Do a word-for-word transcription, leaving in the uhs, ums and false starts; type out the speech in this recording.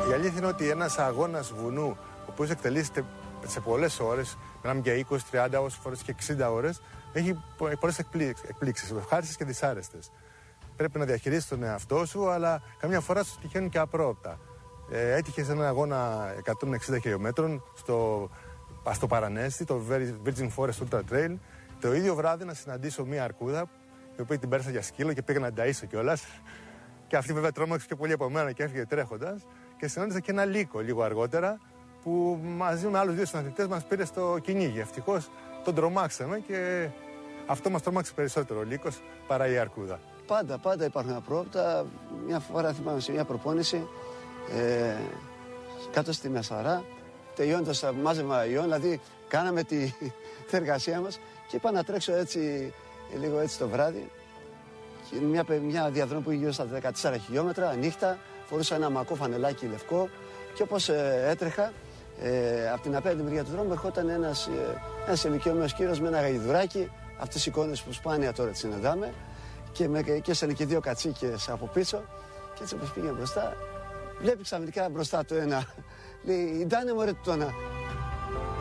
Η αλήθεια είναι ότι ένας αγώνας βουνού, ο οποίος εκτελήσεται σε πολλές ώρες, μιλάμε για είκοσι, τριάντα όσες φορές και εξήντα ώρες, έχει πολλές εκπλήξεις, ευχάριστες και δυσάρεστες. Πρέπει να διαχειρίσεις τον εαυτό σου, αλλά καμιά φορά σου τυχαίνουν και απρόοπτα. Ε, έτυχε σε έναν αγώνα εκατόν εξήντα χιλιόμετρων στο, στο Παρανέστη, το Virgin Forest Ultra Trail, το ίδιο βράδυ να συναντήσω μία αρκούδα, η οποία την πέρασα για σκύλο και πήγα να ταΐσω κιόλας. Και αυτή βέβαια τρόμαξε πιο πολύ από μένα και έφυγε τρέχοντας. Και συνάντησα και ένα λύκο λίγο αργότερα, που μαζί με άλλους δύο συναθλητές μας πήρε στο κυνήγι. Ευτυχώς τον τρομάξαμε και αυτό μας τρόμαξε περισσότερο ο λύκος παρά η αρκούδα. Πάντα, πάντα υπάρχουν απρόοπτα. Μια φορά θυμάμαι σε μια προπόνηση ε, κάτω στη Μεσαρά, τελειώντας το μάζεμα ιών, δηλαδή κάναμε τη, τη εργασία μας και είπα να τρέξω έτσι λίγο έτσι το βράδυ. Και μια, μια διαδρομή που είχε γύρω στα δεκατέσσερα χιλιόμετρα, νύχτα, φορούσα ένα μακό φανελάκι λευκό και όπως ε, έτρεχα, ε, από την απέναντι μεριά του δρόμου ερχόταν ένας, ε, ένας ηλικιωμένος κύριος με ένα γαϊδουράκι, αυτές τις εικόνες που σπάνια τώρα τις συναντάμε, και, με, και έσανε και δύο κατσίκες από πίσω και έτσι όπως πήγαινε μπροστά, βλέπει ξαφνικά μπροστά του ένα, λέει «Ιντάνε μωρέ του τόνα».